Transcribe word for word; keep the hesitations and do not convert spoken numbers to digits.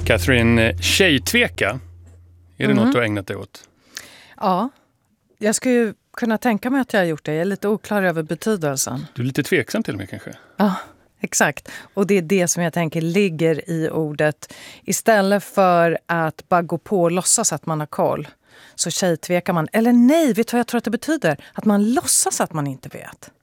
Catherine, tjejtveka, är det mm. något du har ägnat dig åt? Ja, jag skulle ju kunna tänka mig att jag har gjort det. Jag är lite oklar över betydelsen. Du är lite tveksam till och med kanske? Ja, exakt. Och det är det som jag tänker ligger i ordet. Istället för att bara gå på och låtsas att man har koll, så tjejtvekar man. Eller nej, vet du vad jag tror att det betyder? Att man låtsas att man inte vet.